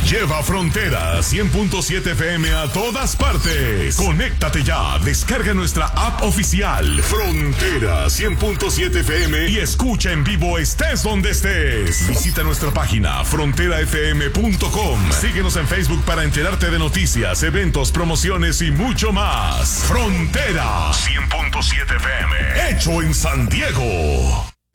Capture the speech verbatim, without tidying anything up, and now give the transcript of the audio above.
Lleva Frontera cien punto siete F M a todas partes. Conéctate ya, descarga nuestra app oficial Frontera cien punto siete F M y escucha en vivo estés donde estés. Visita nuestra página frontera f m punto com. Síguenos en Facebook para enterarte de noticias, eventos, promociones y mucho más. Frontera cien punto siete F M, hecho en San Diego.